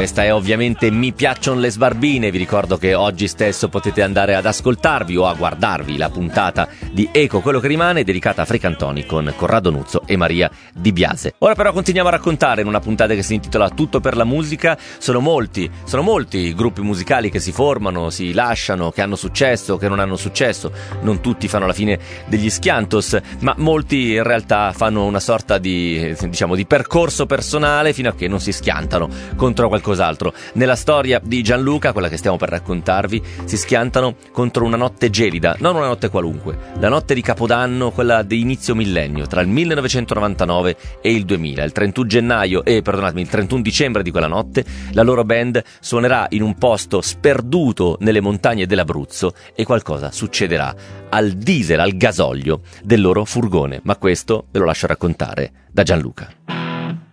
Questa è ovviamente Mi piacciono le sbarbine. Vi ricordo che oggi stesso potete andare ad ascoltarvi o a guardarvi la puntata di Eco quello che rimane, dedicata a Fricantoni con Corrado Nuzzo e Maria Di Biase. Ora però continuiamo a raccontare in una puntata che si intitola Tutto per la musica. Sono molti i gruppi musicali che si formano, si lasciano, che hanno successo, che non hanno successo. Non tutti fanno la fine degli Schiantos, ma molti in realtà fanno una sorta di percorso personale fino a che non si schiantano contro qualcos'altro. Nella storia di Gianluca, quella che stiamo per raccontarvi, si schiantano contro una notte gelida, non una notte qualunque, la notte di Capodanno, quella di inizio millennio, tra il 1999 e il 2000. Il 31 dicembre di quella notte la loro band suonerà in un posto sperduto nelle montagne dell'Abruzzo e qualcosa succederà al diesel, al gasolio del loro furgone. Ma questo ve lo lascio raccontare da Gianluca.